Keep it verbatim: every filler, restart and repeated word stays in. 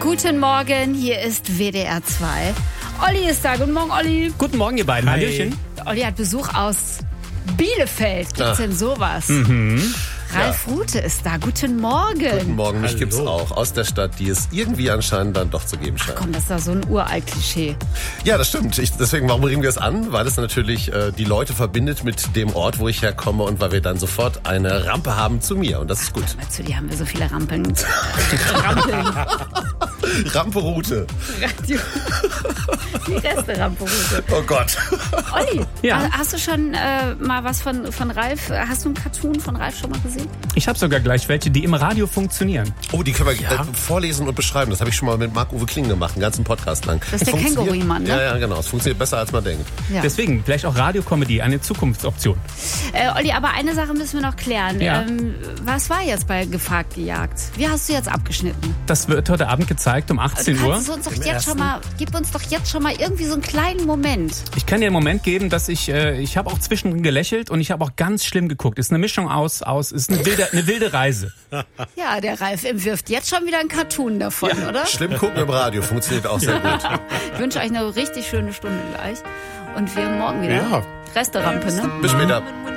Guten Morgen, hier ist W D R zwei. Olli ist da. Guten Morgen, Olli. Guten Morgen, ihr beiden. Hi. Hallöchen. Olli hat Besuch aus Bielefeld. Gibt's Ach. denn sowas? Mhm. Ralf Rute ist da. Guten Morgen. Guten Morgen, mich Hallo. gibt's auch aus der Stadt, die es irgendwie anscheinend dann doch zu geben scheint. Komm, das ist doch so ein Uralt-Klischee. Ja, das stimmt. Ich, deswegen, warum bringen wir es an? Weil es natürlich äh, die Leute verbindet mit dem Ort, wo ich herkomme und weil wir dann sofort eine Rampe haben zu mir und das ist gut. Aber zu dir haben wir so viele Rampeln. Rampeln. Rampe-Route. Radio. Die Reste-Rampe-Route. Oh Gott. Olli, Ja. ha- hast du schon äh, mal was von, von Ralf, hast du einen Cartoon von Ralf schon mal gesehen? Ich habe sogar gleich welche, die im Radio funktionieren. Oh, die können wir äh, vorlesen und beschreiben. Das habe ich schon mal mit Marc-Uwe Kling gemacht, einen ganzen Podcast lang. Das ist der Funktioniert- Känguru-Mann, ne? Ja, ja, genau. Es funktioniert besser, als man denkt. Ja. Deswegen vielleicht auch Radiokomödie, eine Zukunftsoption. Äh, Olli, aber eine Sache müssen wir noch klären. Ja. Ähm, was war jetzt bei Gefragt gejagt? Wie hast du jetzt abgeschnitten? Das wird heute Abend gezeigt um achtzehn Uhr. Kannst du uns doch Im jetzt ersten? schon mal, gib uns doch jetzt schon mal irgendwie so einen kleinen Moment. Ich kann dir einen Moment geben, dass ich, äh, ich habe auch zwischendrin gelächelt und ich habe auch ganz schlimm geguckt. Ist eine Mischung aus, aus ist eine wilde, eine wilde Reise. Ja, der Ralf entwirft jetzt schon wieder einen Cartoon davon, oder? Schlimm gucken im Radio, funktioniert auch sehr gut. Ich wünsche euch eine richtig schöne Stunde gleich. Und wir morgen wieder. Ja. Resterampe, ne? Bis später.